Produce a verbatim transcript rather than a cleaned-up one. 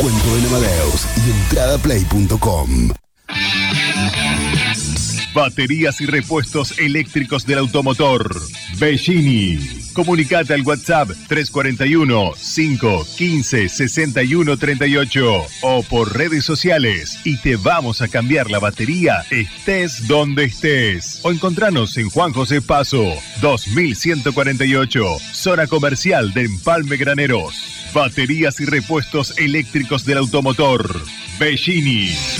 Descuento en Amadeus y entrada play punto com. Baterías y repuestos eléctricos del automotor. Bellini. Comunicate al WhatsApp tres cuatro uno, cinco uno cinco, seis uno tres ocho o por redes sociales y te vamos a cambiar la batería estés donde estés. O encontranos en Juan José Paso, dos mil ciento cuarenta y ocho, zona comercial de Empalme Graneros. Baterías y repuestos eléctricos del automotor. Bellini.